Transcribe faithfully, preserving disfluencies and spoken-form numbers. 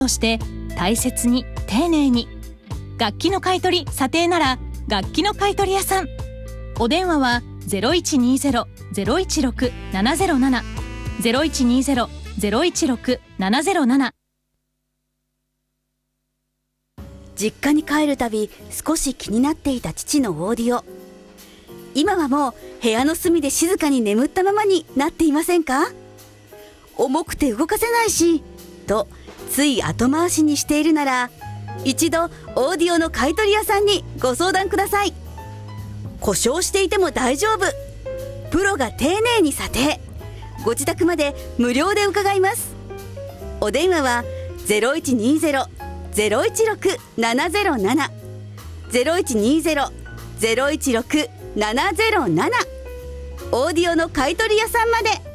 そして大切に丁寧に。楽器の買い取り査定なら楽器の買い取り屋さん。お電話は ゼロいちにゼロ ゼロいちろく ななゼロなな ゼロいちにゼロ ゼロいちろく ななゼロなな。 実家に帰るたび少し気になっていた父のオーディオ。今はもう部屋の隅で静かに眠ったままになっていませんか？重くて動かせないしとつい後回しにしているなら、一度オーディオの買い取り屋さんにご相談ください。故障していても大丈夫。プロが丁寧に査定。ご自宅まで無料で伺います。お電話は ゼロいちにゼロ ゼロいちろく ななゼロなな ゼロいちにゼロ ゼロいちろく ななゼロなな。オーディオの買い取り屋さんまで。